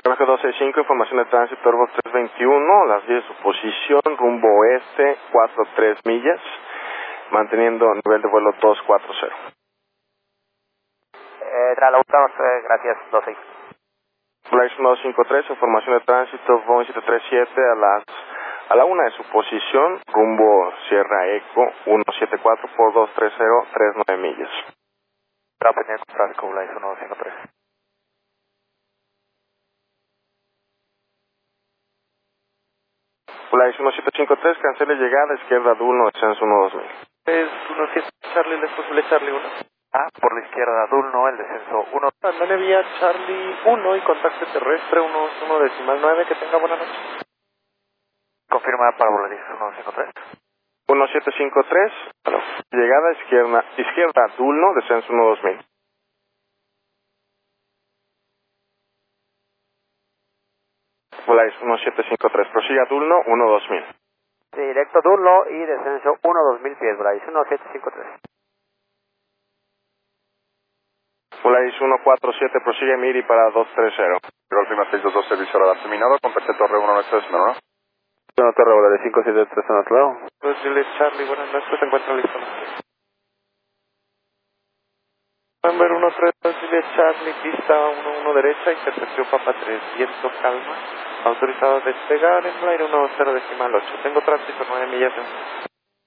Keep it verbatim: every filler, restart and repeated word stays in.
G dos sesenta y cinco, información de tránsito, Airbus tres veintiuno, las diez de su posición, rumbo oeste, cuatro tres millas, manteniendo nivel de vuelo dos cuatro cero. Eh, tras la última, eh, gracias, doce. Flight uno dos cinco tres, información de tránsito, Boeing siete tres siete a las a la una de su posición, rumbo Sierra Eco uno siete cuatro por dos tres cero, tres nueve millas. Para pendiente con tráfico, Flight uno dos cinco tres. Flight uno siete cinco tres, cancele llegada, izquierda Dulno, descenso uno dos mil. Es uno siete Charlie, es posible Charlie uno. Ah, por la izquierda, Dulno, el descenso uno. Andale vía Charlie uno y contacto terrestre uno uno decimal nueve, que tenga buena noche. Confirma para Volaris uno cinco tres. uno siete cinco tres, Hello. llegada izquierda, izquierda Dulno, descenso uno dos mil. Flight uno siete cinco tres, prosiga Dulno, uno dos mil. Directo Dulno y descenso uno dos mil pies, Volaris uno siete cinco tres. Flight uno cuatro siete, prosigue Miri para dos tres cero. Última seis dos dos, servicio radar terminado, compete Torre uno nueve tres, ¿no? Una Torre Volaris cinco siete tres en otro lado. Los Juliet Charlie, buenas noches, se encuentra listo. November uno tres, Juliet Charlie, pista uno uno derecha, intercepción Papa tres, viento calma, autorizado a despegar en Flight uno cero decimal ocho. Tengo tránsito nueve millas en